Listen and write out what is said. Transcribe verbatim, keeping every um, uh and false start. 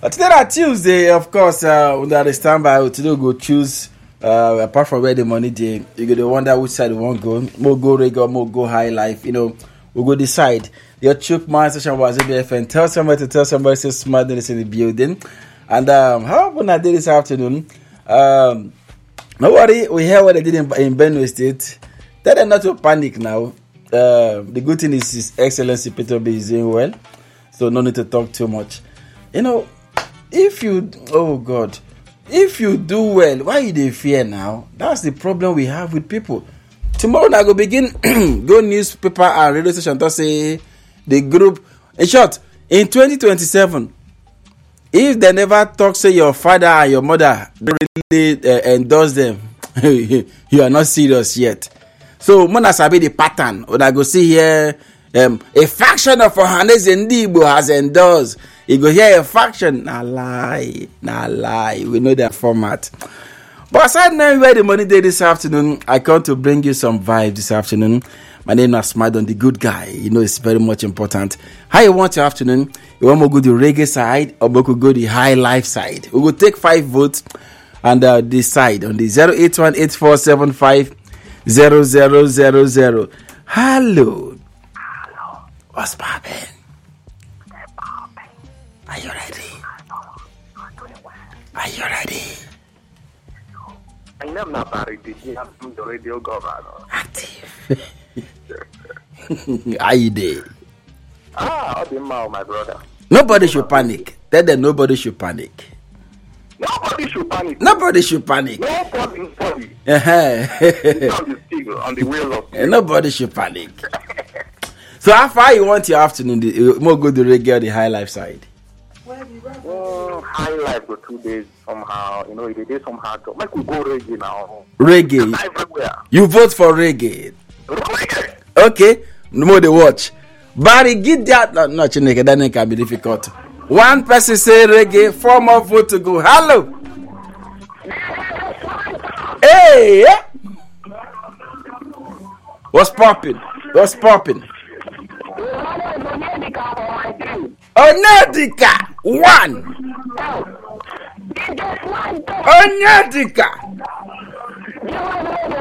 Uh, today that Tuesday, of course, uh, we got a standby. Today we go choose. Uh, apart from where the money day, you go to wonder which side we want to go. More go regular, more go high life. You know, we go decide. Your chook man session was A B F N. Tell somebody to tell somebody so smart that is in the building. And um, how when I did this afternoon, um, nobody we hear what they did in, in Benue State. Tell them not to panic now. Uh, the good thing is His Excellency Peter Obi is doing well, so no need to talk too much. You know. If you, oh God, if you do well, why you dey fear now? That's the problem we have with people. Tomorrow I go begin go newspaper and radio station to say the group. In short, in twenty twenty-seven, if they never talk say your father and your mother really uh, endorse them, you are not serious yet. So, when I sabi the pattern, when I go see here, um, a faction of Ohanaeze Ndigbo has endorsed. You go hear a faction, nah lie, nah lie. We know that format. But aside now where the money day this afternoon, I come to bring you some vibes this afternoon. My name is Smadon, the good guy. You know it's very much important. How you want your afternoon? You want to go the reggae side or we could go the high life side? We will take five votes and uh, decide on the zero eight one eight four seven five zero zero zero zero. Hello. Hello. What's poppin'? Are you ready? Are you ready? I am not ready. You have to the radio governor. Active. Are you there? Ah, I'll be mal, my brother. Nobody should panic. Tell them nobody should panic. Nobody should panic. Nobody should panic. Nobody. Uh-huh. On the still, on the wheel of nobody should panic. So how far you want your afternoon? The, more go the reggae or the high life side? Mm, high life for two days somehow. You know, it is somehow. Make we go reggae now. Reggae. Everywhere. You vote for reggae. Reggae. Okay. No more they watch. Barry, get that. No, no, Chineke, that can be difficult. One person say reggae, four more vote to go. Hello. Hey. What's popping? What's popping? Onyedika one. Onyedika.